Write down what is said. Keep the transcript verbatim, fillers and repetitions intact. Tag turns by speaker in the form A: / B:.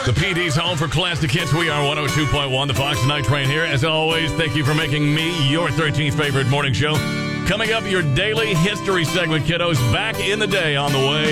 A: The P D's home for classic hits. We are one oh two point one, the Fox Night Train here. As always, thank you for making me your thirteenth favorite morning show. Coming up, your daily history segment, kiddos. Back in the day on the way.